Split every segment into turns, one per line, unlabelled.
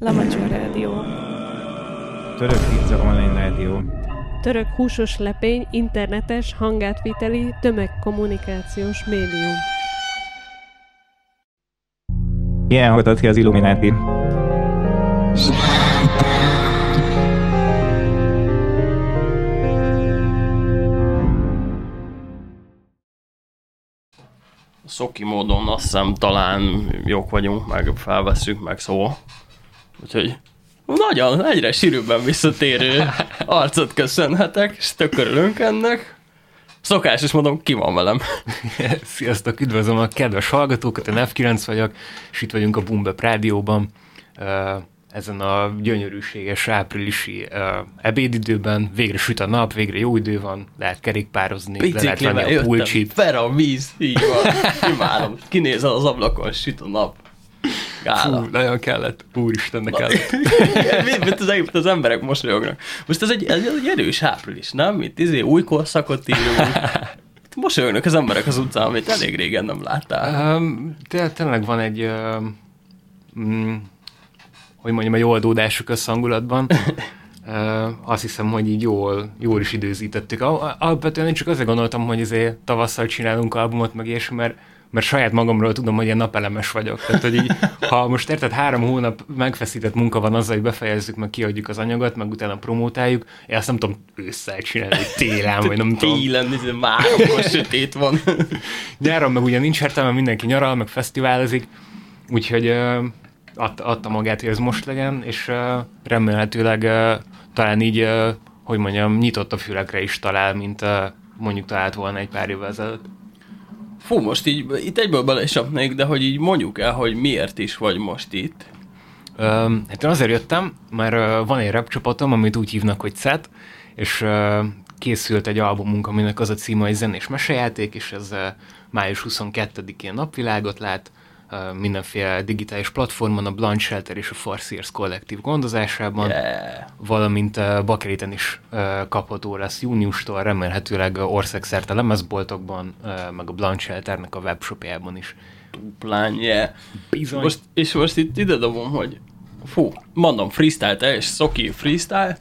Lamacsa Rádió.
Török pizza online rádió.
Török húsos lepény, internetes, hangátviteli, tömegkommunikációs médium.
Ilyen hallgatott ki az Illuminati.
Szoki módon azt hiszem talán jók vagyunk, meg felvesszük, meg szóval. Úgyhogy nagyon egyre sűrűbben visszatérő arcot köszönhetek, és tök örülünk ennek. Szokásos módon ki van velem.
Sziasztok, üdvözlöm a kedves hallgatókat, én F9 vagyok, és itt vagyunk a Bumbep Rádióban. Ezen a gyönyörűséges áprilisi ebédidőben, végre süt a nap, végre jó idő van, lehet kerékpározni, le lehet venni a pulcsit.
Fer a víz, így van, imádom. Kinézel az ablakon, süt a nap. Gála.
Fú, nagyon kellett, úristennek kellett.
Mint az emberek mosolyognak. Most ez egy erős április, nem? Itt új korszakot írunk. Mosolyognak az emberek az utcán, amit elég régen nem láttál.
Tényleg van egy... hogy mondjam, egy oldódásuk összhangulatban. Azt hiszem, hogy így jól is időzítettük. Alapvetően én csak azért gondoltam, hogy azért tavasszal csinálunk albumot, meg ilyesmi, mert saját magamról tudom, hogy ilyen napelemes vagyok. Tehát, hogy így, ha most érted, 3 hónap megfeszített munka van azzal, hogy befejezzük, meg kiadjuk az anyagot, meg utána promótáljuk, én azt nem tudom ősszel csinálni, télen, vagy nem tudom.
Télen, már akkor sötét van.
Nyáron meg ugye nincs értelme, mindenki nyaral, meg fesztiválozik, úgyhogy adta magát, hogy ez most legyen, és remélhetőleg talán így, hogy mondjam, nyitott a fülekre is talál, mint mondjuk talált volna egy pár évvel ezelőtt.
Fú, most így, itt egyből belesapnék, de hogy így mondjuk el, hogy miért is vagy most itt.
Hát én azért jöttem, mert van egy rap csapatom, amit úgy hívnak, hogy CET, és készült egy albumunk, aminek az a címe, hogy Zenés Mesejáték, és ez május 22-én napvilágot lát, mindenféle digitális platformon, a Blunt Shelter és a Farseers kollektív gondozásában, valamint Bakréten is kapható lesz júniustól, remélhetőleg országszerte lemezboltokban, meg a Blunt Shelternek a webshopjában is.
Duplán,
Bizony.
Most itt ide dobom, hogy mondom freestyle, teljes szoki freestyle.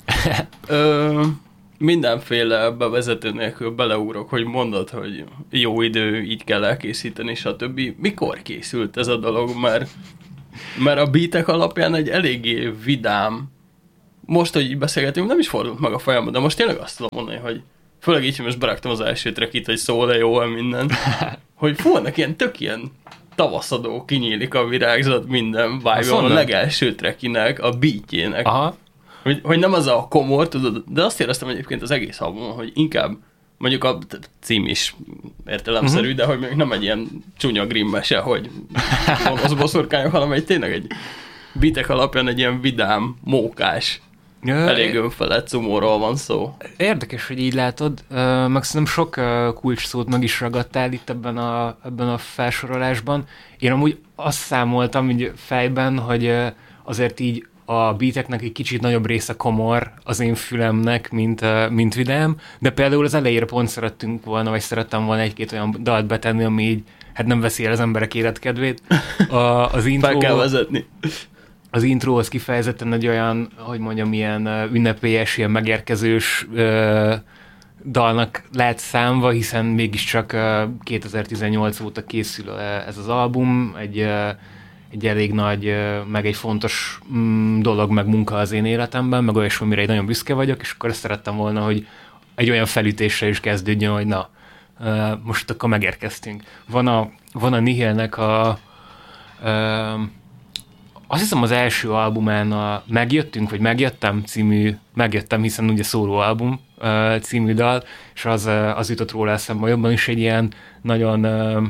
Mindenféle bevezető nélkül beleugrok, hogy mondod, hogy jó idő, így kell elkészíteni, stb. Mikor készült ez a dolog? Mert a beatek alapján egy eléggé vidám, most, hogy így beszélgetünk, nem is fordult meg a fejembe, de most tényleg azt tudom mondani, hogy főleg így, hogy most beraktam az első trackit, hogy szól-e jó-e minden, hogy ennek ilyen tök ilyen tavaszadó, kinyílik a virágzat, minden vibe a legelső trackinek, a beatjének.
Aha.
Hogy nem az a komor, tudod, de azt éreztem egyébként az egész albumon, hogy inkább, mondjuk a cím is értelemszerű, de hogy még nem egy ilyen csúnya grimmese, hogy az boszorkányok, hanem tényleg egy beatek alapján egy ilyen vidám, mókás, elég önfelett cumóról van szó.
Érdekes, hogy így látod, meg szerintem sok kulcs szót meg is ragadtál itt ebben a felsorolásban. Én amúgy azt számoltam így fejben, hogy azért így a beateknek egy kicsit nagyobb része komor az én fülemnek, mint vidám, de például az elejére pont szerettem volna egy-két olyan dalt betenni, ami így, hát nem veszi el az emberek életkedvét. Az intro,
fel kell vezetni.
Az intro az kifejezetten egy olyan, hogy mondjam, ilyen ünnepélyes, ilyen megérkezős dalnak lehet számva, hiszen mégiscsak 2018 óta készül ez az album, egy elég nagy, meg egy fontos dolog, meg munka az én életemben, meg olyasmi, amire nagyon büszke vagyok, és akkor ezt szerettem volna, hogy egy olyan felütésre is kezdődjön, hogy na, most akkor megérkeztünk. Van a Nihilnek azt hiszem az első albumán a Megjöttem című, Megjöttem, hiszen ugye szóló album című dal, és az jutott róla eszembe jobban is egy ilyen nagyon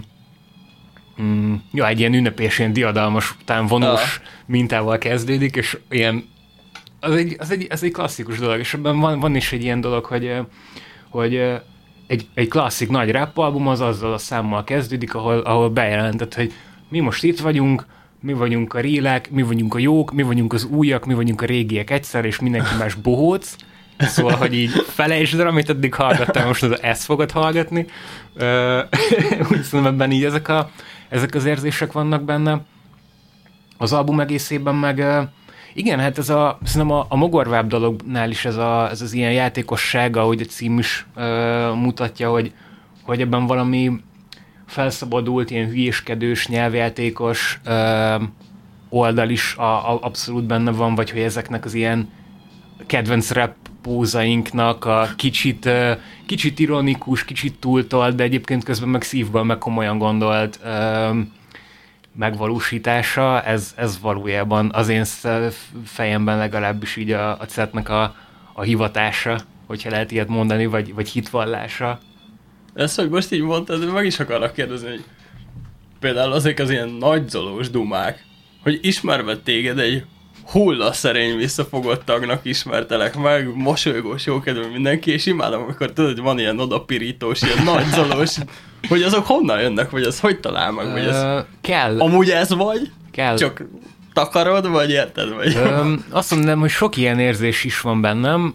egy ilyen ünnepés, ilyen diadalmas, utánvonós mintával kezdődik, és ilyen, az egy klasszikus dolog, és ebben van is egy ilyen dolog, hogy egy klasszik nagy rap album az azzal a számmal kezdődik, ahol bejelentett, hogy mi most itt vagyunk, mi vagyunk a rélek, mi vagyunk a jók, mi vagyunk az újak, mi vagyunk a régiek egyszer, és mindenki más bohóc. Szóval, hogy így felejtsd el, amit eddig hallgattál, most ezt fogod hallgatni. Úgy szerintem ebben így ezek az érzések vannak benne. Az album egészében meg Igen, hát szerintem a mogorvább dolognál is ez az ilyen játékossága, ahogy a cím is mutatja, hogy ebben valami felszabadult, ilyen hülyéskedős, nyelvjátékos oldal is abszolút benne van, vagy hogy ezeknek az ilyen kedvenc rap pózainknak a kicsit ironikus, kicsit túltolt, de egyébként közben meg szívből, meg komolyan gondolt megvalósítása, ez valójában az én fejemben legalábbis így a CET-nek a hivatása, hogyha lehet ilyet mondani, vagy hitvallása.
Ezt, hogy most így mondtad, meg is akarok kérdezni, hogy például azok az ilyen nagyzolós dumák, hogy ismerve téged egy hullaszerény visszafogott tagnak ismertelek meg, mosolygós, jókedvű mindenki, és imádom, amikor tudod, hogy van ilyen odapirítós, ilyen nagyzolós, hogy azok honnan jönnek, vagy az hogy talál meg, vagy ez...
Kell.
Amúgy ez vagy?
Kell.
Csak takarod, vagy érted? Vagy?
Azt mondanám, hogy sok ilyen érzés is van bennem.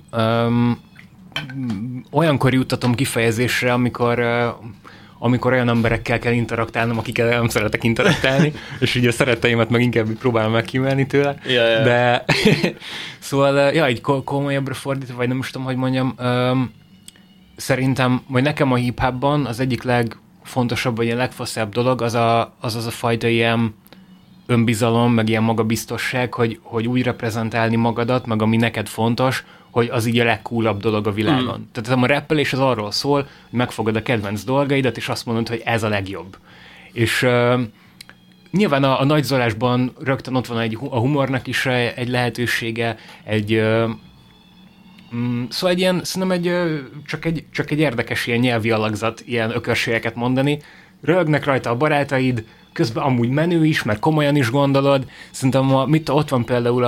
Olyankor juttatom kifejezésre, amikor olyan emberekkel kell interaktálnom, akikkel nem szeretek interaktálni, és így a szeretteimet meg inkább próbálom megkímélni tőle.
Ja.
De szóval, így komolyabbra fordítva, vagy nem is tudom, hogy mondjam, szerintem, vagy nekem a hip-hopban az egyik legfontosabb, vagy a legfaszább dolog az a fajta ilyen önbizalom, meg ilyen magabiztosság, hogy úgy reprezentálni magadat, meg ami neked fontos, hogy az így a legcoolabb dolog a világon. Tehát a rappelés az arról szól, hogy megfogod a kedvenc dolgaidat, és azt mondod, hogy ez a legjobb. És nyilván a nagyzolásban rögtön ott van a humornak is egy lehetősége, szóval egy ilyen, szerintem csak egy érdekes ilyen nyelvi alakzat, ilyen ökörségeket mondani. Röhögnek rajta a barátaid, közben amúgy menő is, mert komolyan is gondolod. Szerintem ott van például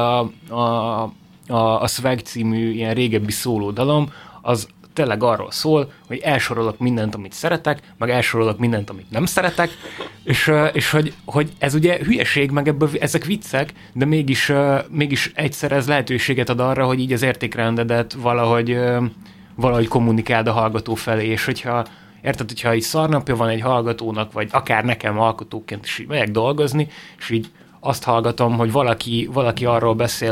a Swag című ilyen régebbi szólódalom, az tényleg arról szól, hogy elsorolok mindent, amit szeretek, meg elsorolok mindent, amit nem szeretek, és hogy ez ugye hülyeség, meg ebből ezek viccek, de mégis egyszer ez lehetőséget ad arra, hogy így az értékrendedet valahogy kommunikáld a hallgató felé, és hogyha így szarnapja van egy hallgatónak, vagy akár nekem alkotóként is így megyek dolgozni, és így azt hallgatom, hogy valaki arról beszél,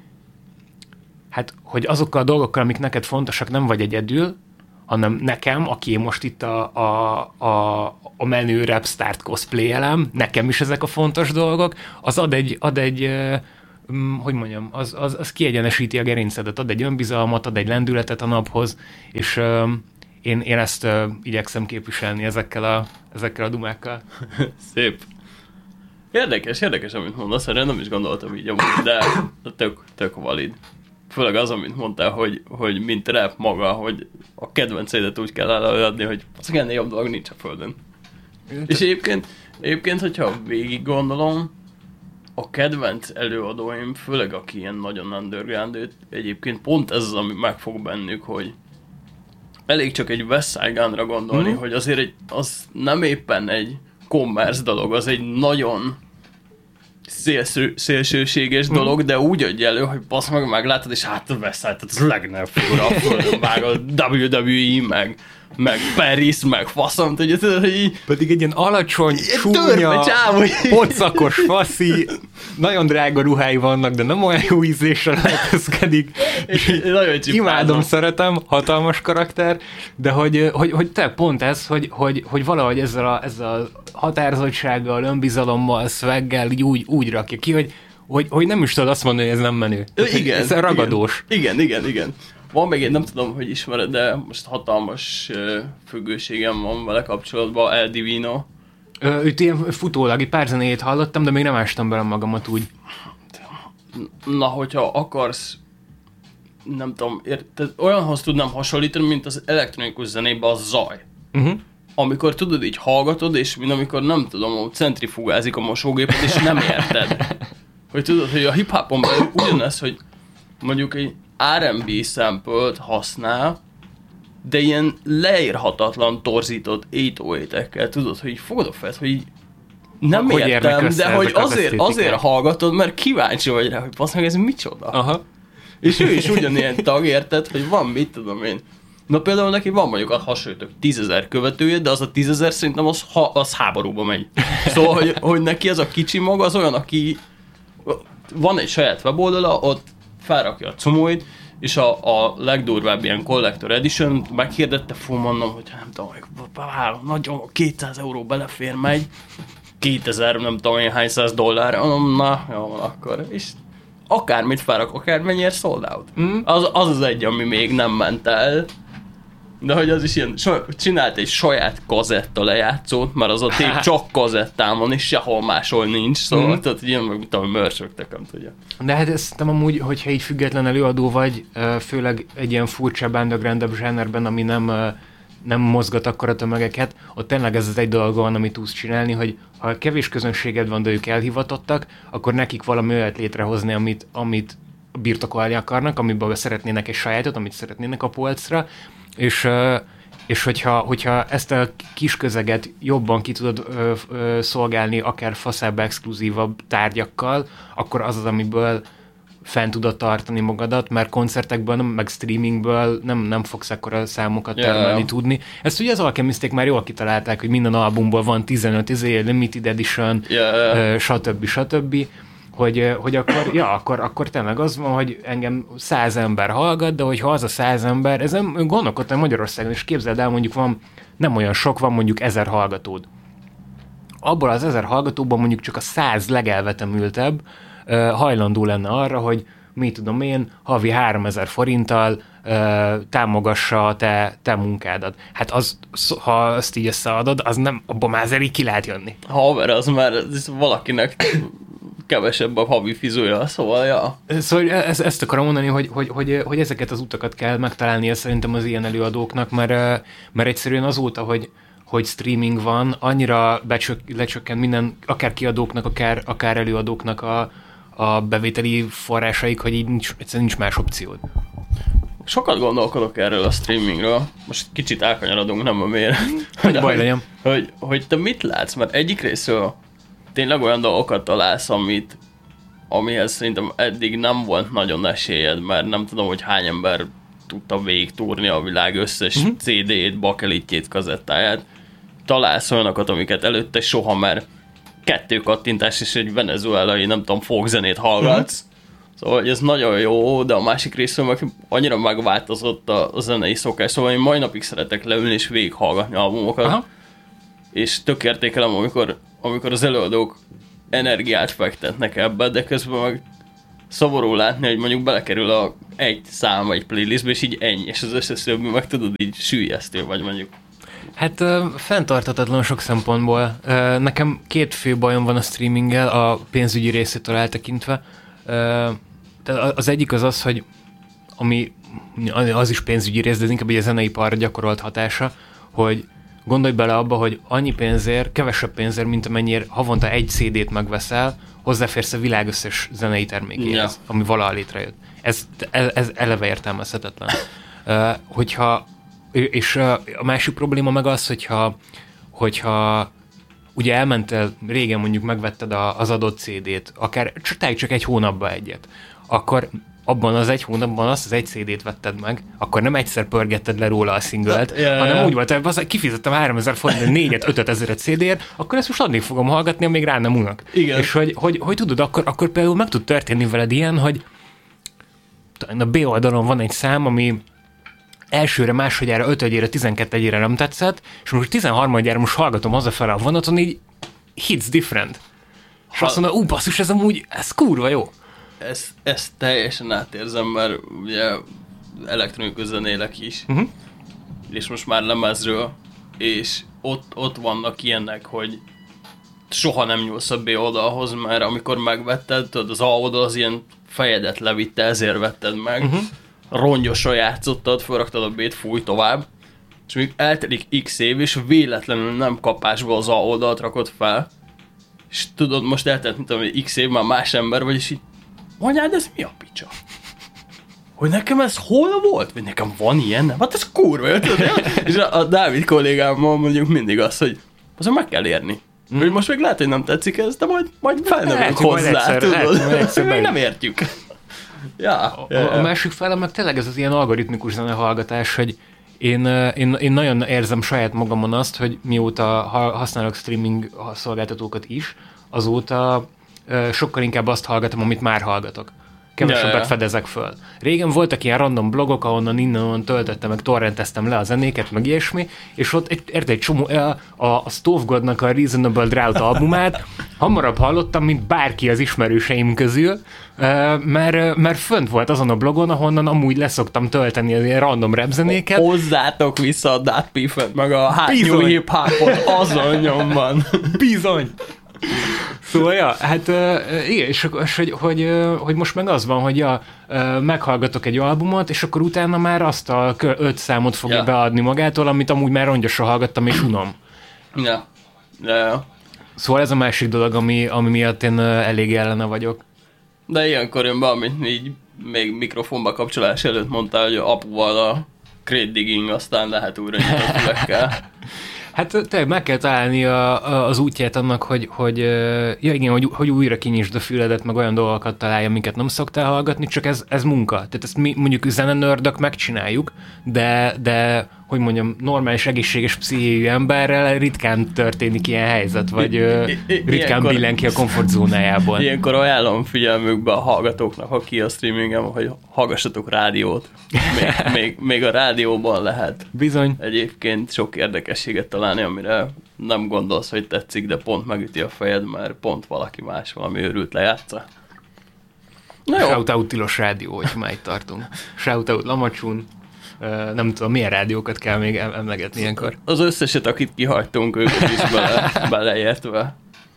hogy azokkal a dolgokkal, amik neked fontosak, nem vagy egyedül, hanem nekem, aki most itt a menő rapstart cosplayelem, nekem is ezek a fontos dolgok, az ad egy hogy mondjam, az kiegyenesíti a gerincedet, ad egy önbizalmat, ad egy lendületet a naphoz, és én ezt igyekszem képviselni ezekkel a dumákkal.
Szép. Érdekes, amit mondasz, erre nem is gondoltam így amúgy, de tök valid. Főleg az, amit mondtál, hogy mint rap maga, hogy a kedvenceidet úgy kell előadni, hogy az ennél jobb dolog nincs a földön. És egyébként, hogyha végig gondolom, a kedvenc előadóim, főleg aki ilyen nagyon underground, egyébként pont ez az, ami megfog bennük, hogy elég csak egy West Side Gunra gondolni, hogy azért az nem éppen egy commerce dolog, az egy nagyon szélsőséges dolog, de úgy adja elő, hogy basz meg meglátod, és hát a West Side, tehát az legnagyobb figura a földön, meg a WWE, meg Paris, meg faszom, tudod, hogy így...
Pedig egy ilyen alacsony, csúnya, pocakos faszi, nagyon drága ruhái vannak, de nem olyan jó ízlésre lehetőzkedik. Imádom, szeretem, hatalmas karakter, de hogy te pont ez, hogy valahogy ezzel a határozottsággal, önbizalommal, szveggel úgy rakja ki, hogy nem is tudod azt mondani, hogy ez nem menő.
Igen,
ez ragadós.
Igen. Van még egy, nem tudom, hogy ismered, de most hatalmas függőségem van vele kapcsolatban, El Divino.
Őt ilyen futólag, egy pár zenéjét hallottam, de még nem ástam bele magamat úgy.
Na, hogyha akarsz, nem tudom, olyanhoz tudnám hasonlítani, mint az elektronikus zenében a zaj. Amikor tudod, így hallgatod, és mint amikor nem tudom, centrifugázik a mosógépet, és nem érted. Hogy tudod, hogy a hip-hopon belül ugyanez, hogy mondjuk egy R&B sample-t használ, de ilyen leírhatatlan torzított 808-ekkel, tudod, hogy így fogod a fejed, hogy így nem
hogy
értem, de hogy azért hallgatod, mert kíváncsi vagy rá, hogy basz meg, ez micsoda.
Aha.
És ő is ugyanilyen tag, érted, hogy van, mit tudom én. Na például neki van mondjuk a hasonlítok 10 000 követője, de az a 10 000 szerintem az háborúba megy. Szóval, hogy neki ez a kicsi maga az olyan, aki van egy saját weboldala, ott felrakja a cumóit, és a legdurvább ilyen Collector Edition meghirdette, mondom, hogy nem tudom, nagyon 200 euró belefér, megy, 2000, nem tudom én hány száz dollár, mondom, na, jó van akkor. És akármit felrak, akármennyire sold out. Az egy, ami még nem ment el. De hogy az is ilyen, csinált egy saját kazetta lejátszót, mert az a tép csak kazettán van, és sehol máshol nincs, szóval tehát ilyen meg mit tudom, mörcsögtek, nem tudja.
De hát ez nem amúgy, hogyha így független előadó vagy, főleg egy ilyen furcsább, underground-ebb zsánerben, ami nem mozgat akkora tömegeket, ott tényleg ez az egy dolog van, amit tudsz csinálni, hogy ha kevés közönséged van, de ők elhivatottak, akkor nekik valami olyat létrehozni, amit birtokolni akarnak, amiből szeretnének egy sajátot, amit szeretnének a polcra, és hogyha ezt a kis közeget jobban ki tudod szolgálni, akár faszább, exkluzívabb tárgyakkal, akkor az, amiből fent tudod tartani magadat, mert koncertekből, meg streamingből nem fogsz ekkora számokat termelni tudni. Ezt ugye az Alchemisték már jól kitalálták, hogy minden albumból van 15 limited edition, stb. Hogy akkor tényleg az van, hogy engem 100 ember hallgat, de hogyha az a 100 ember, ezen gondolkodtam Magyarországon, és képzeld el, mondjuk van, nem olyan sok, van mondjuk 1000 hallgatód. Abból az 1000 hallgatóban mondjuk csak a 100 legelvetemültebb hajlandó lenne arra, hogy mit tudom én, havi 3000 forinttal támogassa a te munkádat. Hát az, ha azt így összeadod, az nem, abban már azért így ki lehet jönni.
Haver, az már valakinek kevesebb a havi fizója, szóval ja.
Szóval ezt akarom mondani, hogy ezeket az utakat kell megtalálnia szerintem az ilyen előadóknak, mert egyszerűen azóta, hogy streaming van, annyira lecsökkent minden, akár kiadóknak, akár előadóknak a bevételi forrásaik, hogy így egyszerűen nincs más opciód.
Sokat gondolkodok erről a streamingről. Most kicsit elkanyarodunk, nem a miért.
Baj legyen.
Hogy te mit látsz? Mert egyik részről tényleg olyan dolgokat találsz, amihez szerintem eddig nem volt nagyon esélyed, mert nem tudom, hogy hány ember tudta végigtúrni a világ összes CD-ét, bakelitjét, kazettáját. Találsz olyanokat, amiket előtte soha, mert 2 kattintás és egy venezuelai, nem tudom, folkzenét hallgatsz. Szóval ez nagyon jó, de a másik részről meg annyira megváltozott a zenei szokás. Szóval én mai napig szeretek leülni és végighallgatni albumokat. Aha. És tök értékelem, amikor az előadók energiát fektetnek ebbe, de közben meg szomorú látni, hogy mondjuk belekerül egy szám egy playlistbe, és így ennyi, és az összes többi meg tudod, így süllyesztő vagy mondjuk.
Hát fenntarthatatlan sok szempontból. Nekem 2 fő bajom van a streaminggel, a pénzügyi részétől eltekintve. Az egyik az, hogy az is pénzügyi rész, de ez inkább a zeneiparra gyakorolt hatása, hogy gondolj bele abba, hogy annyi pénzért, kevesebb pénzért, mint amennyire havonta egy CD-t megveszel, hozzáférsz a világ összes zenei termékéhez, ami valaha létrejött. Ez eleve értelmezhetetlen. És a másik probléma meg az, hogyha ugye elmentél, régen mondjuk megvetted az adott CD-t, akár csak egy hónapba egyet, akkor abban az egy hónapban azt az egy CD-t vetted meg, akkor nem egyszer pörgetted le róla a szinglet, hanem úgy volt, hogy kifizettem 3000 forint, 4-5 ezeret CD-ért, akkor ezt most addig fogom hallgatni, amíg rá nem unnak. Igen. És hogy tudod, akkor például meg tud történni veled ilyen, hogy a B oldalon van egy szám, ami elsőre, másodjára, 5-egyére, 12-egyére nem tetszett, és most 13-gyára most hallgatom hazafele a vonaton, így hits different. És azt mondom, basszus, ez kurva jó.
Ezt teljesen átérzem, mert ugye elektronikus zenélek is, és most már lemezről, és ott vannak ilyenek, hogy soha nem nyúlsz a B oldalhoz, mert amikor megvetted, tudod, az A oldal az ilyen fejedet levitte, ezért vetted meg, rongyosan játszottad, felraktad a B-t, fúj tovább, és még eltelik x év, és véletlenül nem kapásból az A oldalt rakod fel, és tudod, most eltelt, mint hogy x év, már más ember vagy, és így anyád, ez mi a picsa? Hogy nekem ez hol volt? Vagy nekem van ilyen? Nem? Hát ez kurva, tudod? És a Dávid kollégámmal mondjuk mindig az, hogy azon meg kell érni. Hogy most még lehet, hogy nem tetszik ez, de majd felnövünk hozzá, tudod? Még nem értjük. A
másik fele meg tényleg ez az ilyen algoritmikus zenehallgatás, hogy én nagyon érzem saját magamon azt, hogy mióta használok streaming szolgáltatókat is, azóta sokkal inkább azt hallgatom, amit már hallgatok. Kevesebbet fedezek föl. Régen voltak ilyen random blogok, ahonnan innen töltöttem, meg torrenteztem le a zenéket, meg ilyesmi, és ott egy csomó, a Stove Godnak a Reasonable Drought albumát hamarabb hallottam, mint bárki az ismerőseim közül, mert fönt volt azon a blogon, ahonnan amúgy leszoktam tölteni az ilyen random rap zenéket.
Hozzátok vissza a Datpiffet, meg a hátnyú hip-hopot azon nyomban.
Bizony! Szóval, ja, hát igen, és hogy most meg az van, hogy meghallgatok egy albumot, és akkor utána már azt a 5 számot fogja beadni magától, amit amúgy már rongyosra hallgattam, és unom.
Ja.
Szóval ez a másik dolog, ami miatt én elég ellene vagyok.
De ilyenkor jön be, amit így még mikrofonba kapcsolás előtt mondtál, hogy apuval a crate digging, aztán lehet újra nyitott fülekkel.
Hát tényleg meg kell találni az útját annak, hogy újra kinyisd a füledet, meg olyan dolgokat találj, amiket nem szoktál hallgatni, csak ez munka. Tehát ezt mi mondjuk zenenördök megcsináljuk, de hogy mondjam, normális, egészséges pszichéjű emberrel ritkán történik ilyen helyzet, vagy ritkán billen ki a komfortzónájából.
Ilyenkor ajánlom figyelmükbe a hallgatóknak, aki a streamingen, hogy hallgassatok rádiót. Még a rádióban lehet.
Bizony.
Egyébként sok érdekességet találni, amire nem gondolsz, hogy tetszik, de pont megüti a fejed, mert pont valaki más valami őrült lejátsza.
Shoutout Tilos Rádió, hogy már itt tartunk. Shoutout Lamacsun. Nem tudom, milyen rádiókat kell még emlegetni ilyenkor.
Az összeset, akit kihagytunk, őket is beleértve.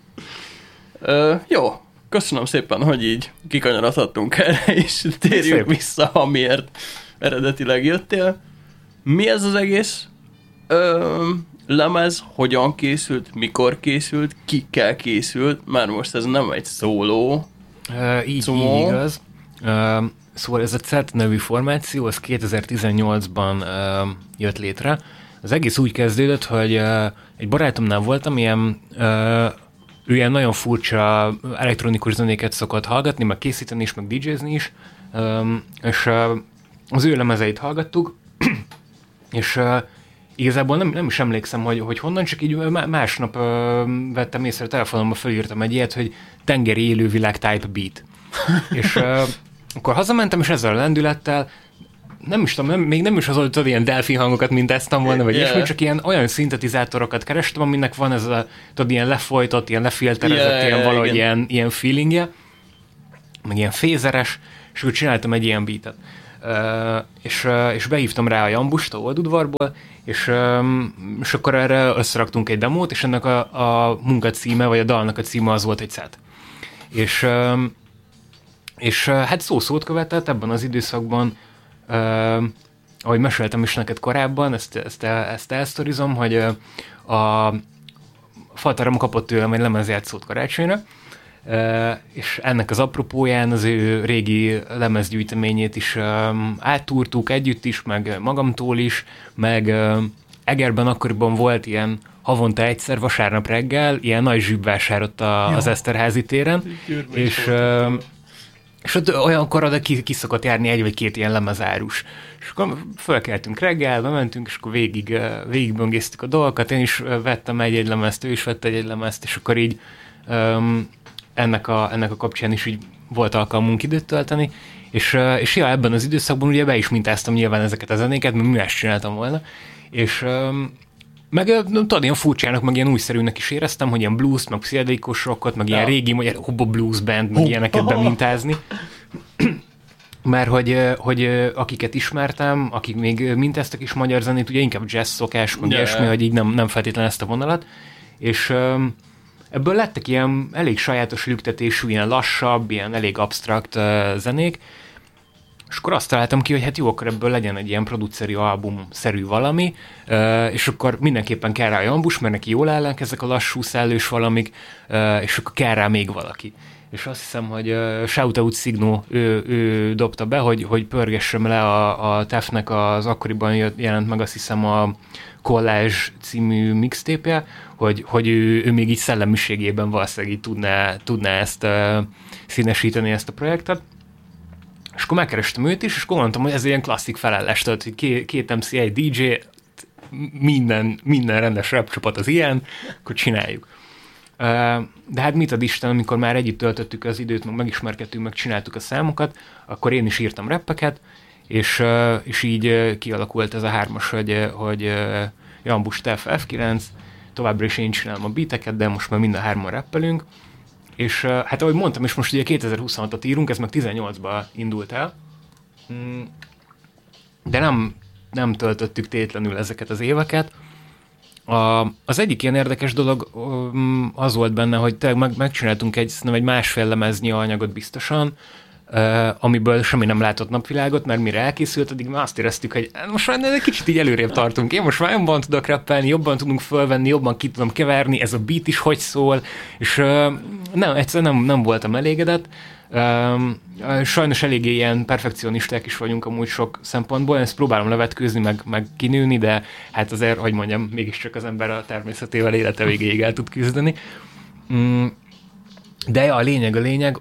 Jó, köszönöm szépen, hogy így kikanyarodhattunk erre, és térjünk vissza, amiért eredetileg jöttél. Mi ez az egész lemez? Hogyan készült? Mikor készült? Kikkel készült? Már most ez nem egy szóló.
Így igaz. Szóval ez a CET nevű formáció, az 2018-ban jött létre. Az egész úgy kezdődött, hogy egy barátomnál voltam, ő ilyen nagyon furcsa elektronikus zenéket szokott hallgatni, meg készíteni is, meg DJ-zni is, és az ő lemezeit hallgattuk, és igazából nem is emlékszem, hogy honnan, csak így másnap vettem észre, a telefonomban felírtam egy ilyet, hogy tengeri élővilág type beat. És akkor hazamentem, és ezzel a lendülettel nem is tudom, még nem is az volt, hogy ilyen delfin hangokat mintáztam volna, vagy ismét, csak ilyen olyan szintetizátorokat kerestem, aminek van ez a, tudod, ilyen lefolytott, ilyen lefilterezett, ilyen valahogy ilyen feelingje, meg ilyen fézeres, és úgy csináltam egy ilyen beatet. És behívtam rá a Jambust a Oldudvarból, és akkor erre összeraktunk egy demót, és ennek a munkacíme, vagy a dalnak a címe az volt egy set. És hát szó-szót követett ebben az időszakban, ahogy meséltem is neked korábban, ezt elsztorizom, hogy a faltárom kapott tőlem egy lemezjátszót karácsonyra, és ennek az apropóján az ő régi lemezgyűjteményét is áttúrtuk együtt is, meg magamtól is, meg Egerben akkoriban volt ilyen havonta egyszer vasárnap reggel, ilyen nagy zsűbvásár ott az Eszterházi téren, és ott olyankor oda ki szokott járni egy vagy két ilyen lemezárus. És akkor fölkeltünk reggel, bementünk, és akkor végigböngésztük a dolgokat, én is vettem egy lemezt, ő is vett egy lemezt, és akkor így ennek a kapcsán is így volt alkalmunk időt tölteni, és ja, ebben az időszakban ugye be is mintáztam nyilván ezeket a zenéket, mert mi mást csináltam volna, és meg tudod, ilyen furcsának, meg ilyen újszerűnek is éreztem, hogy ilyen blues, meg pszichedelikus rockot, meg ilyen régi magyar hobo blues band, meg ilyeneket bemintázni. Mert hogy akiket ismertem, akik még mintáztak is magyar zenét, ugye inkább jazz szokás, meg ilyesmi, hogy így nem feltétlenül ezt a vonalat. És ebből lettek ilyen elég sajátos lüktetésű, ilyen lassabb, ilyen elég absztrakt zenék, és akkor azt találtam ki, hogy hát jó, akkor ebből legyen egy ilyen produceri album-szerű valami, és akkor mindenképpen kell rá a Jambus, mert neki jól állnak ezek a lassú, szellős valamik, és akkor kell rá még valaki. És azt hiszem, hogy Shoutout Signó, ő dobta be, hogy pörgessem le a TEF-nek az akkoriban jelent meg, azt hiszem, a Collage című mixtape-je, hogy ő még így szellemiségében valószínűleg tudná ezt színesíteni, ezt a projektet. És akkor megkerestem őt is, és akkor mondtam, hogy ez ilyen klasszik felállás, tehát hogy két MC, egy DJ, minden rendes rap csapat az ilyen, akkor csináljuk. De hát mit ad Isten, amikor már együtt töltöttük az időt, meg megismerkedtünk, meg csináltuk a számokat, akkor én is írtam rappeket, és így kialakult ez a 3-as, hogy Jambus, te F9, továbbra is én csinálom a beateket, de most már mind a 3-an rappelünk. És hát ahogy mondtam, és most ugye 2026-ot írunk, ez meg 18-ba indult el, de nem töltöttük tétlenül ezeket az éveket. Az egyik ilyen érdekes dolog az volt benne, hogy megcsináltunk egy 1,5 lemeznyi anyagot biztosan, amiből semmi nem látott napvilágot, mert mire elkészült, addig már azt éreztük, hogy most már egy kicsit így előrébb tartunk. Én most már jobban tudok rappelni, jobban tudunk fölvenni, jobban ki tudom keverni, ez a beat is hogy szól, és egyszerűen nem voltam elégedett. Sajnos eléggé ilyen perfekcionisták is vagyunk amúgy sok szempontból, ezt próbálom levetkőzni, meg kinőni, de hát azért, hogy mondjam, mégiscsak az ember a természetével élete végéig el tud küzdeni. De a lényeg,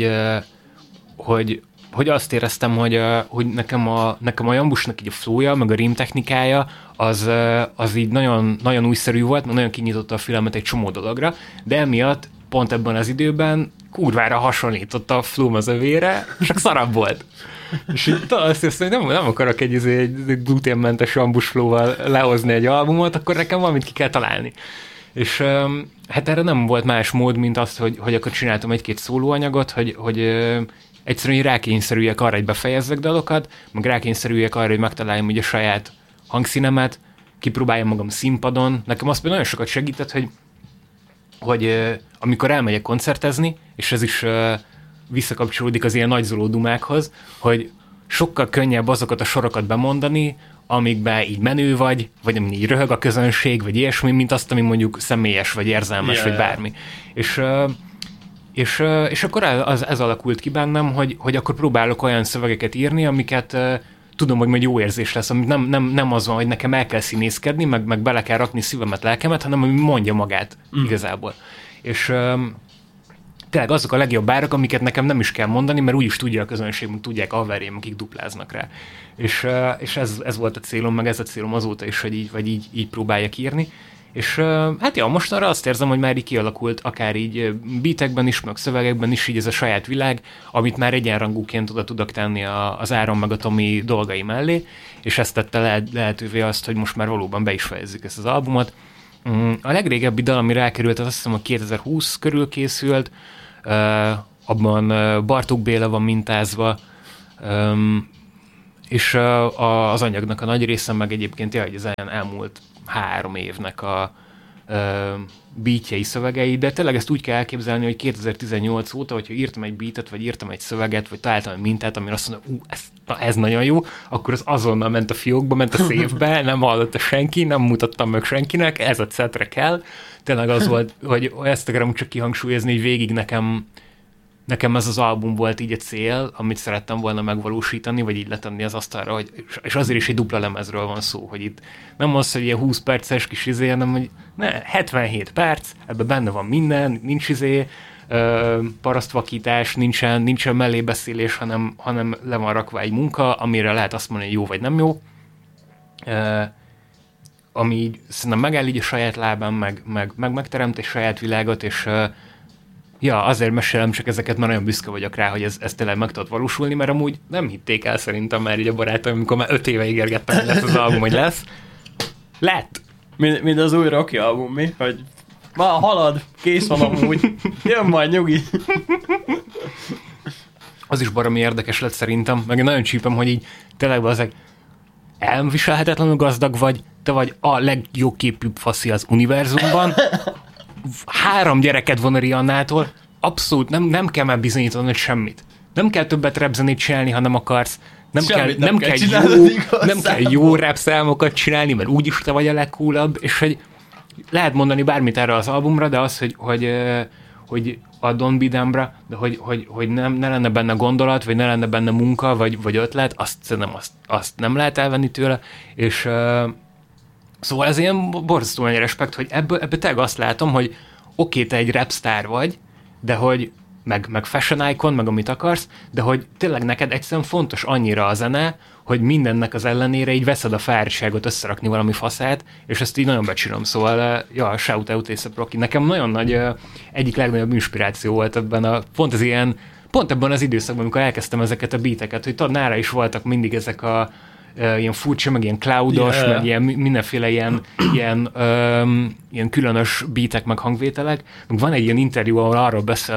hogy azt éreztem, hogy nekem a Jambusnak így a flowja, meg a rím technikája, az így nagyon, nagyon újszerű volt, mert nagyon kinyitotta a filmet egy csomó dologra, de emiatt pont ebben az időben kurvára hasonlított a flow az övére, csak szarabb volt. És így azt hiszem, hogy nem akarok egy gluténmentes Jambus flow-val lehozni egy albumot, akkor nekem valamit ki kell találni. És hát erre nem volt más mód, mint azt, hogy akkor csináltam egy-két szólóanyagot, hogy egyszerűen rákényszerüljek arra, hogy befejezzek dalokat, meg rákényszerüljek arra, hogy megtaláljam ugye a saját hangszínemet, kipróbáljam magam színpadon. Nekem az például nagyon sokat segített, hogy amikor elmegyek koncertezni, és ez is visszakapcsolódik az ilyen nagyzoló dumákhoz, hogy sokkal könnyebb azokat a sorokat bemondani, amikben így menő vagy amin így röhög a közönség, vagy ilyesmi, mint azt, ami mondjuk személyes, vagy érzelmes, vagy bármi. És akkor ez alakult ki bennem, hogy akkor próbálok olyan szövegeket írni, amiket tudom, hogy majd jó érzés lesz, amit nem az van, hogy nekem el kell színészkedni, meg bele kell rakni szívemet, lelkemet, hanem ami mondja magát igazából. És tényleg azok a legjobb árak, amiket nekem nem is kell mondani, mert úgyis tudja a közönség, meg tudják a haverjaim, akik dupláznak rá. És ez volt a célom, meg ez a célom azóta is, hogy így próbáljak írni. És hát ja, mostanra azt érzem, hogy már így kialakult, akár így beatekben is, meg szövegekben is így ez a saját világ, amit már egyenrangúként oda tudok tenni az Áron meg a Tomi dolgai mellé, és ezt tette lehetővé azt, hogy most már valóban be is fejezzük ezt az albumot. A legrégebbi dal, ami rákerült, az azt hiszem, hogy 2020 körül készült, abban Bartók Béla van mintázva, és az anyagnak a nagy része meg egyébként az elmúlt 3 évnek a beatjei, szövegei, de tényleg ezt úgy kell elképzelni, hogy 2018 óta, hogyha írtam egy beatet, vagy írtam egy szöveget, vagy találtam egy mintát, amire azt mondom, ez nagyon jó, akkor az azonnal ment a fiókba, ment a széfbe, nem hallotta senki, nem mutattam meg senkinek, ez a cetre kell. Tényleg az volt, hogy ezt akarom csak kihangsúlyozni, hogy végig nekem ez az album volt így a cél, amit szerettem volna megvalósítani, vagy így letenni az asztalra, és azért is egy dupla lemezről van szó, hogy itt nem az, hogy ilyen 20 perces kis hanem hogy 77 perc, ebben benne van minden, nincs parasztvakítás, nincsen mellébeszélés, hanem le van rakva egy munka, amire lehet azt mondani, hogy jó vagy nem jó, ami így szerintem megáll így a saját lábán, meg megteremt egy saját világot, és azért mesélem csak ezeket, mert nagyon büszke vagyok rá, hogy ez tényleg meg tudott valósulni, mert amúgy nem hitték el szerintem már így a barátaim, amikor már 5 éve ígérgettem, hogy lesz az album, hogy lesz. Lett!
Mint az új Rocky album, mi? Hogy már halad, kész van amúgy, jön majd nyugi.
Az is baromi érdekes lett szerintem, meg nagyon csípem, hogy így tényleg azek elviselhetetlenül gazdag vagy, te vagy a legjobb képűbb faszi az univerzumban, 3 gyereked van a Riannától, abszolút nem kell már bizonyítanod semmit. Nem kell többet rapzenét csinálni, ha nem akarsz. Nem kell jó rap számokat csinálni, mert úgyis te vagy a legcoolabb, és hogy lehet mondani bármit erre az albumra, de az, hogy a Don't Be Dumb-ra, de hogy ne lenne benne gondolat, vagy ne lenne benne munka, vagy ötlet, azt nem lehet elvenni tőle, és szóval ez ilyen borzasztó nagy respekt, hogy ebből tényleg azt látom, hogy oké, te egy rapstar vagy, de hogy meg fashion icon, meg amit akarsz, de hogy tényleg neked egyszerűen fontos annyira a zene, hogy mindennek az ellenére így veszed a fáradtságot összerakni valami faszát, és ezt így nagyon becsülöm, szóval ja, shout-out A$AP Rocky. Nekem nagyon nagy, egyik legnagyobb inspiráció volt ebben pont ebben az időszakban, amikor elkezdtem ezeket a beateket, hogy tudod, nála is voltak mindig ezek a ilyen furcsa, meg ilyen cloudos, meg ilyen mindenféle ilyen különös beatek, meg hangvételek. Meg van egy ilyen interjú, ahol arról beszél,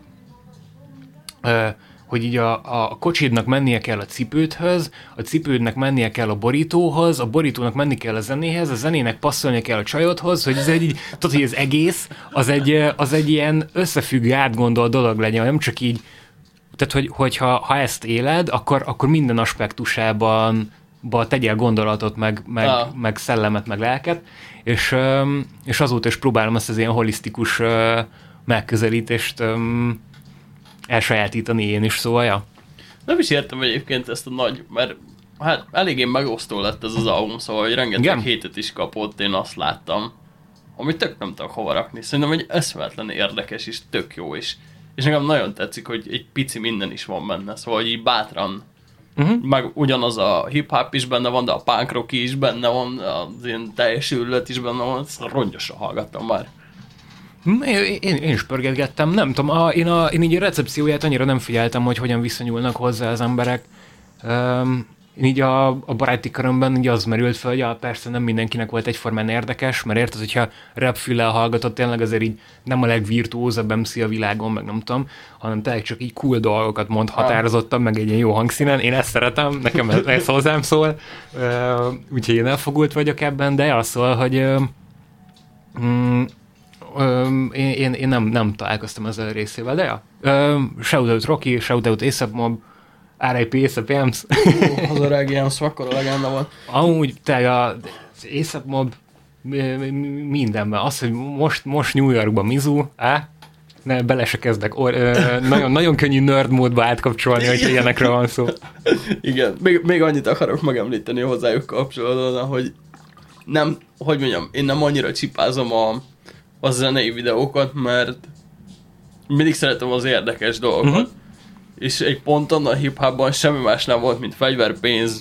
hogy így a kocsidnak mennie kell a cipődhöz, a cipődnek mennie kell a borítóhoz, a borítónak menni kell a zenéhez, a zenének passzolnia kell a csajodhoz, hogy ez egy, tudod, hogy az egész, az egy ilyen összefüggő, átgondolt dolog legyen, nem csak így, tehát hogyha ezt éled, akkor minden aspektusában tegyél gondolatot, meg szellemet, meg lelket, és azóta is próbálom ezt az ilyen holisztikus megközelítést elsajátítani én is, szóval, ja.
Nem is értem egyébként ezt a mert hát eléggé megosztó lett ez az album, szóval hogy rengeteg hétet is kapott, én azt láttam, amit tök nem tudok hova rakni. Szerintem egy eszméletlen érdekes és tök jó is. És nekem nagyon tetszik, hogy egy pici minden is van benne, szóval hogy így bátran, meg ugyanaz a hip-hop is benne van, de a punk rock is benne van, az ilyen teljes őrület is benne van, ezt rongyosra hallgattam már.
Én is pörgetgettem, nem tudom, én így a recepcióját annyira nem figyeltem, hogy hogyan viszonyulnak hozzá az emberek. Én így a baráti körömben így az merült fel, hogy persze nem mindenkinek volt egyformán érdekes, mert érted, hogyha rapfüllel hallgatott, tényleg azért így nem a legvirtuózabb MC a világon, meg nem tudom, hanem tényleg csak így cool dolgokat mond határozottan, meg egy ilyen jó hangszínen. Én ezt szeretem, nekem ez hozzám szól, úgyhogy én elfogult vagyok ebben, de az szól, hogy én nem találkoztam ezzel a részével, de ja. Shoutout Rocky, shoutout A$AP Mob, R.I.P. A$AP Ems.
Az öreg ilyen szakkora legenda volt.
Amúgy te az A$AP Mob mindenben. Az, hogy most New Yorkban Mizu, ne, bele se kezdek. Nagyon könnyű nerd módba átkapcsolni, hogyha ilyenekről van szó.
Igen. Még annyit akarok megemlíteni hozzájuk kapcsolatban, hogy nem, hogy mondjam, én nem annyira csipázom a zenei videókat, mert mindig szeretem az érdekes dolgokat. És egy ponton a hip-hopban semmi más nem volt, mint fegyverpénz,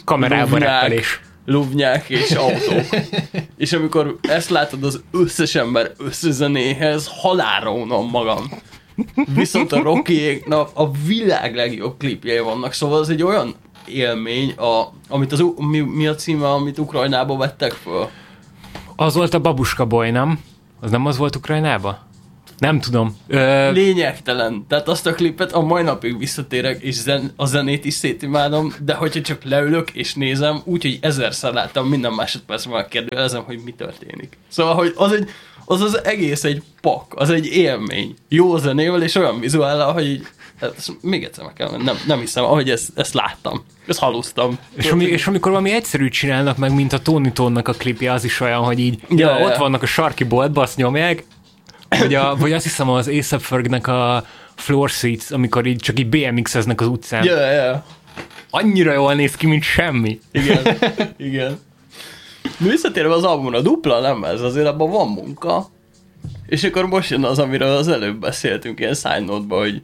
luvnyák és autók. És amikor ezt látod az összes ember összezenéhez, halálra unom magam. Viszont a Rockyéknak a világ legjobb klipjei vannak, szóval az egy olyan élmény, amit mi a címe, amit Ukrajnába vettek föl? Az
volt a Babuska Boy, nem? Az nem az volt Ukrajnába? Nem tudom.
Lényegtelen. Tehát azt a klipet a mai napig visszatérek, és a zenét is szétimádom, de hogyha csak leülök és nézem, úgyhogy 1000-szer láttam, minden másodpercben megkérdőjelezem, hogy mi történik. Szóval, hogy az egész egy pak, az egy élmény. Jó zenével és olyan vizuállal, hogy így, még egyszer meg kell, nem hiszem, ahogy ezt láttam. Ezt halusztam.
És amikor valami egyszerűt csinálnak meg, mint a Tony Tonnak a klipje, az is olyan, hogy így ott vannak a sarki boltba, azt nyomják, vagy azt hiszem az A$AP Fergnek a Floor Seats, amikor így csak így BMX-eznek az utcán.
Yeah.
Annyira jól néz ki, mint semmi.
Igen. Visszatérve az albumra, dupla lemez, azért abban van munka. És akkor most jön az, amiről az előbb beszéltünk ilyen side note-ba, hogy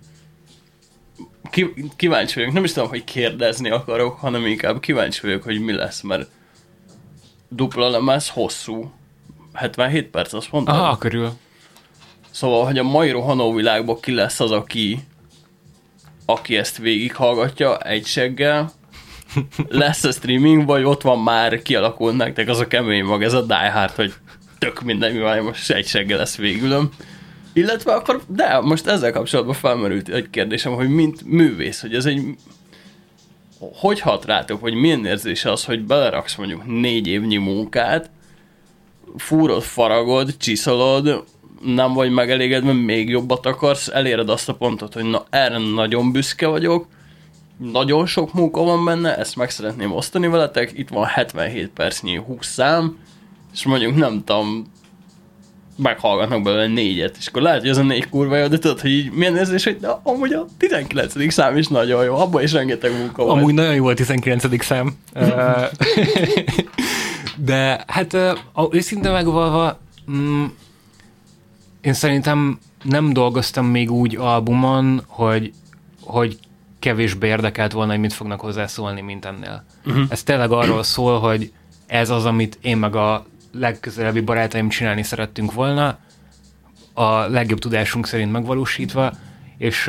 kíváncsi vagyok. Nem is tudom, hogy kérdezni akarok, hanem inkább kíváncsi vagyok, hogy mi lesz, mert dupla lemez hosszú. 77 perc, azt mondtam?
Aha, körül.
Szóval, hogy a mai rohanó világban ki lesz az, aki ezt végighallgatja egy seggel, lesz a streaming, vagy ott van már, kialakult nektek az a kemény mag, ez a Die Hard, hogy tök minden, mivel most egy seggel lesz végülöm. Illetve akkor, de most ezzel kapcsolatban felmerült egy kérdésem, hogy mint művész, hogy ez egy... Hogy hat rátok, hogy milyen érzés az, hogy beleraksz mondjuk 4 évnyi munkát, fúrod, faragod, csiszolod, nem vagy megelégedve, még jobbat akarsz, eléred azt a pontot, hogy na, erre nagyon büszke vagyok, nagyon sok munka van benne, ezt meg szeretném osztani veletek, itt van 77 percnyi 20 szám, és mondjuk nem tudom, meghallgatnak belőle 4-et, és akkor lehet, hogy ez a 4 kurva jó, de tudod, hogy így milyen érzés, hogy de amúgy a 19. szám is nagyon jó, abban is rengeteg munka van.
Amúgy nagyon jó a 19. szám. De hát őszintén megvalva, én szerintem nem dolgoztam még úgy albumon, hogy kevésbé érdekelt volna, hogy mit fognak hozzászólni, mint ennél. Ez tényleg arról szól, hogy ez az, amit én meg a legközelebbi barátaim csinálni szerettünk volna, a legjobb tudásunk szerint megvalósítva, és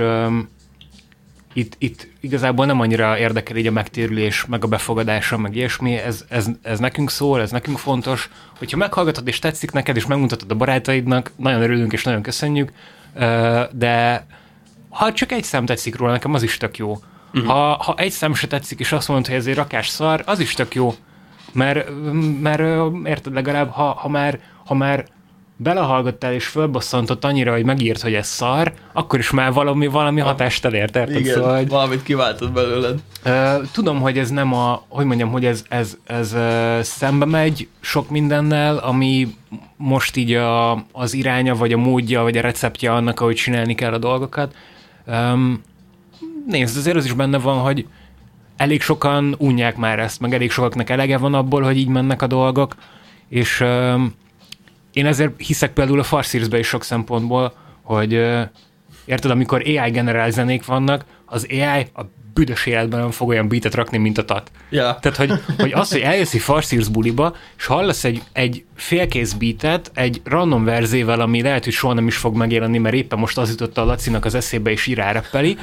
itt igazából nem annyira érdekel így a megtérülés, meg a befogadása, meg ilyesmi, ez nekünk szól, ez nekünk fontos. Hogyha meghallgatod és tetszik neked, és megmutatod a barátaidnak, nagyon örülünk és nagyon köszönjük, de ha csak egy szám tetszik róla, nekem az is tök jó. Ha egy szám se tetszik, és azt mondod, hogy ez egy rakás szar, az is tök jó. Mert érted, legalább, ha már belehallgattál és fölbosszantott annyira, hogy megírt, hogy ez szar, akkor is már valami hatást elért, érted?
Igen,
szóval, hogy,
valamit kiváltott belőled.
Tudom, hogy ez nem hogy ez szembe megy sok mindennel, ami most így az iránya, vagy a módja, vagy a receptje annak, ahogy csinálni kell a dolgokat. Nézd, azért az is benne van, hogy elég sokan unják már ezt, meg elég sokaknak elege van abból, hogy így mennek a dolgok, és én ezért hiszek például a Farseersbe is sok szempontból, hogy érted, amikor AI generál zenék vannak, az AI a büdös életben nem fog olyan beatet rakni, mint a TAT.
Yeah.
Tehát, hogy az, hogy eljössz egy Farseers buliba, és hallasz egy félkész beatet, egy random verzével, ami lehet, hogy soha nem is fog megjelenni, mert éppen most az jutott a Lacinak az eszébe, és így ráreppeli,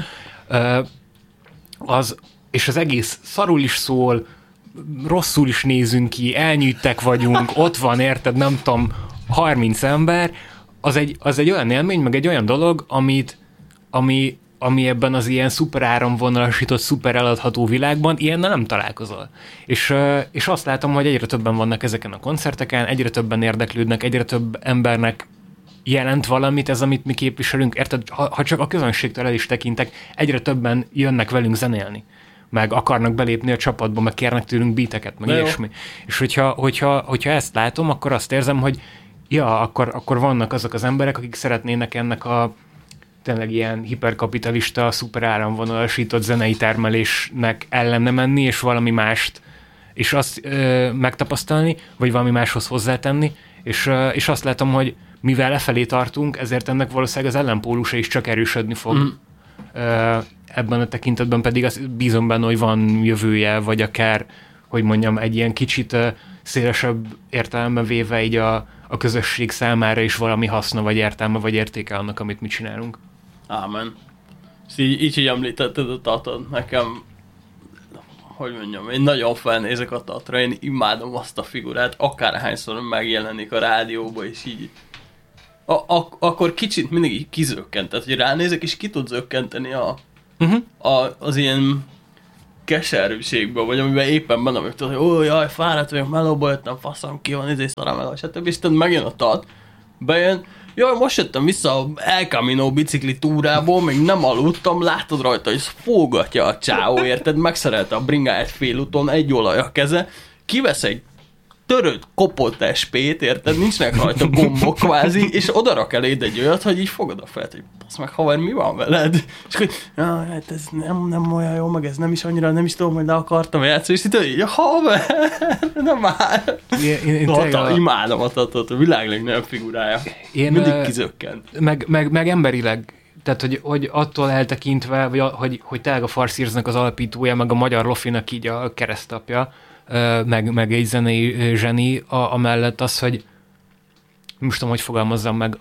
és az egész szarul is szól, rosszul is nézünk ki, elnyűjtek vagyunk, ott van, érted, nem tudom, 30 ember, az egy olyan élmény, meg egy olyan dolog, ami ebben az ilyen szuper áramvonalasított, szuper eladható világban ilyennel nem találkozol. És azt látom, hogy egyre többen vannak ezeken a koncerteken, egyre többen érdeklődnek, egyre több embernek jelent valamit ez, amit mi képviselünk. Érted, ha csak a közönségtől el is tekintek, egyre többen jönnek velünk zenélni, meg akarnak belépni a csapatba, meg kérnek tőlünk beateket, meg ilyesmi. És hogyha ezt látom, akkor azt érzem, hogy ja, akkor vannak azok az emberek, akik szeretnének ennek a tényleg ilyen hiperkapitalista, szuper áramvonalasított zenei termelésnek ellene menni, és valami mást, és azt megtapasztalni, vagy valami máshoz hozzátenni, és azt látom, hogy mivel lefelé tartunk, ezért ennek valószínűleg az ellenpólusa is csak erősödni fog. Ebben a tekintetben pedig bízom benne, hogy van jövője, vagy akár, hogy mondjam, egy ilyen kicsit szélesebb értelemben véve így a közösség számára is valami haszna, vagy értelme, vagy értéke annak, amit mi csinálunk.
Ámen. Így, hogy említetted a Tatot, nekem, hogy mondjam, én nagyon felnézek a Tatra, én imádom azt a figurát, akárhányszor megjelenik a rádióba, és így akkor kicsit mindig így kizökkent, tehát hogy ránézek, és ki tud zökkenteni az ilyen keserűségből, vagy amiben éppen benne vagyok, hogy ó, jaj, fáradt vagyok, melóba jöttem, faszom, ki van, szarám el, stb. És tehát megjön a Tat, bejön, jaj, most jöttem vissza a El Camino bicikli túrából, még nem aludtam, látod rajta, hogy fógatja a csáó, érted, megszerelte a bringáját félúton, egy olaj a keze, kivesz egy törött, kopott SP-t, érted, nincsnek rajta gombok kvázi, és odarak eléd egy olyat, hogy így fogod a felet, hogy basz meg, haver, mi van veled? És akkor, hát ez nem olyan jó, meg ez nem is annyira, nem is tudom, hogy le akartam játszani, és így, haver, nem már. Imádom a Tatot, a világ legnagyobb figurája. Mindig kizökkent.
Meg emberileg, tehát, hogy attól eltekintve, vagy hogy tényleg a Farseersnek az alapítója, meg a magyar lofinak így a keresztapja, meg egy zenei zseni, amellett az, hogy most tudom, hogy fogalmazzam meg,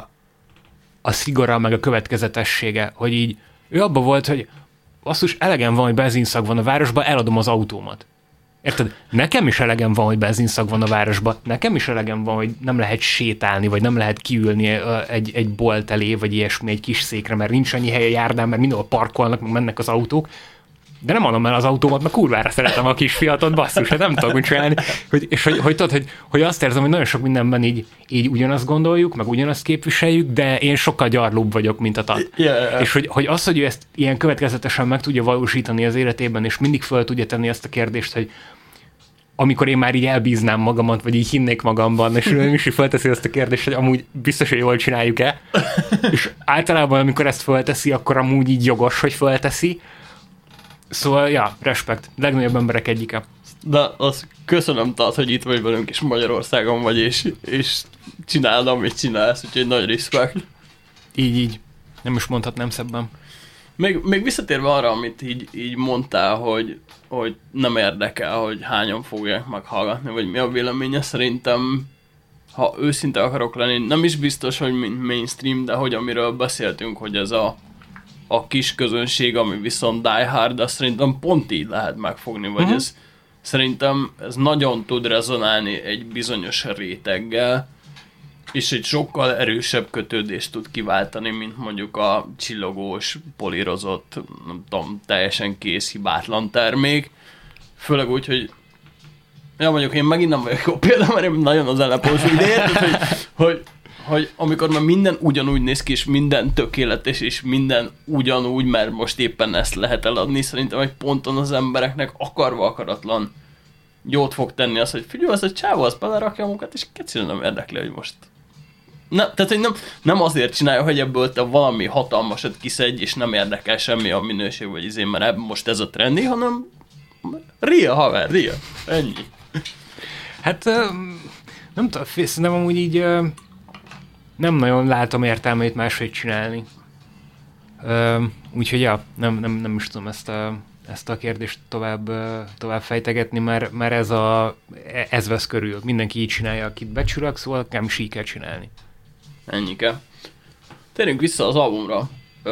a szigora, meg a következetessége, hogy így ő abban volt, hogy basszus, elegem van, hogy benzinszag van a városban, eladom az autómat. Érted? Nekem is elegem van, hogy benzinszag van a városban, nekem is elegem van, hogy nem lehet sétálni, vagy nem lehet kiülni egy bolt elé, vagy ilyesmi, egy kis székre, mert nincs annyi hely a járdán, mert mindenhol parkolnak, meg mennek az autók. De nem adom el az autómat, mert kurvára szeretem a kisfiatot, basszus, hát nem tudok mit csinálni. És hogy tudod, hogy azt érzem, hogy nagyon sok mindenben így ugyanazt gondoljuk, meg ugyanazt képviseljük, de én sokkal gyarlóbb vagyok, mint a Tat. Yeah. És hogy az, hogy ő ezt ilyen következetesen meg tudja valósítani az életében, és mindig fel tudja tenni ezt a kérdést, hogy amikor én már így elbíznám magamat, vagy így hinnék magamban, és ő is felteszi azt a kérdést, hogy amúgy biztos, hogy jól csináljuk-e. És általában, amikor ezt felteszi, akkor amúgy így jogos, hogy felteszi. Szóval, ja, respekt. Legnagyobb emberek egyike.
De azt köszönöm, Tat, hogy itt vagy velünk, és Magyarországon vagy, és csinálod, amit csinálsz, úgyhogy nagy respekt.
Így. Nem is mondhatnám szebben.
Még visszatérve arra, amit így mondtál, hogy nem érdekel, hogy hányan fogják meghallgatni, vagy mi a véleménye, szerintem, ha őszinte akarok lenni, nem is biztos, hogy mainstream, de hogy amiről beszéltünk, hogy ez a kis közönség, ami viszont die hard, azt szerintem pont így lehet megfogni, vagy ez szerintem ez nagyon tud rezonálni egy bizonyos réteggel, és egy sokkal erősebb kötődést tud kiváltani, mint mondjuk a csillogós, polírozott, nem tudom, teljesen kész, hibátlan termék. Főleg úgy, hogy mondjuk én megint nem vagyok jó példa, mert én nagyon az elepós, de érted, hogy amikor már minden ugyanúgy néz ki, és minden tökéletes, és minden ugyanúgy, mert most éppen ezt lehet eladni, szerintem egy ponton az embereknek akarva akaratlan jót fog tenni az, hogy figyelj, az a csávó, az belerakja a munkát, és kecil nem érdekli, hogy most... Tehát, hogy nem azért csinálja, hogy ebből te valami hatalmasat kiszedj, és nem érdekel semmi a minőség, vagy mert most ez a trendi, hanem ria, haver, ria. Ennyi.
Hát nem tudom, szerintem amúgy így nem nagyon látom értelmét máshogy csinálni. Úgyhogy ja, nem is tudom ezt a kérdést tovább fejtegetni, mert ez vesz körül. Mindenki így csinálja, akit becsülök, szóval nem is így kell csinálni.
Ennyike. Térjünk vissza az albumra.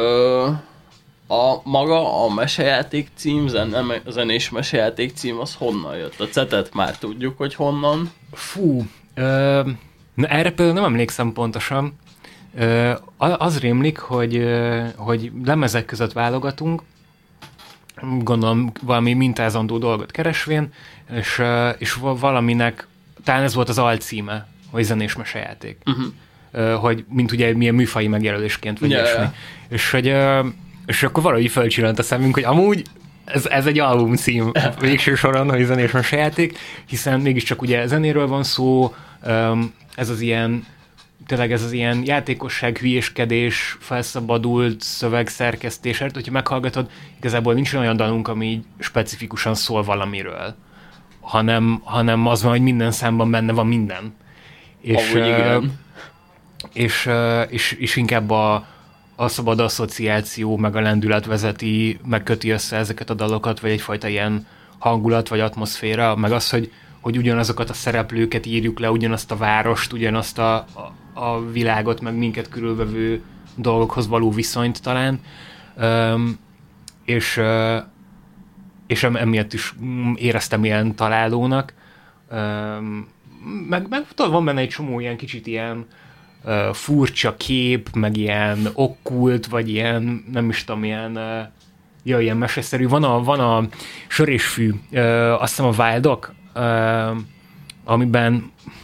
A mesejáték cím, zenés mesejáték cím, az honnan jött? A cetet már tudjuk, hogy honnan.
Fú, na erre például nem emlékszem pontosan. Az rémlik, hogy lemezek között válogatunk, gondolom valami mintázandó dolgot keresvén, és valaminek, talán ez volt az alcíme, hogy zenés mesejáték. Hogy mint ugye milyen műfaji megjelölésként vagy ilyesmi. És akkor valahogy felcsillant a szemünk, hogy amúgy ez egy album cím végső soron, hogy zenés mesejáték, hiszen mégiscsak ugye zenéről van szó, ez az ilyen játékosság, hülyéskedés, felszabadult szövegszerkesztés, mert hogyha meghallgatod, igazából nincs olyan dalunk, ami így specifikusan szól valamiről, hanem az van, hogy minden számban benne van minden. És inkább a szabad asszociáció, meg a lendület vezeti, megköti össze ezeket a dalokat, vagy egyfajta ilyen hangulat, vagy atmoszféra, meg az, hogy ugyanazokat a szereplőket írjuk le, ugyanazt a várost, ugyanazt a világot, meg minket körülvevő dolgokhoz való viszonyt talán. És emiatt is éreztem ilyen találónak. Meg van benne egy csomó ilyen kicsit ilyen furcsa kép, meg ilyen okkult, vagy ilyen, nem is tudom, ilyen meseszerű. Van a Sör és Fű, azt hiszem a Wildok, amiben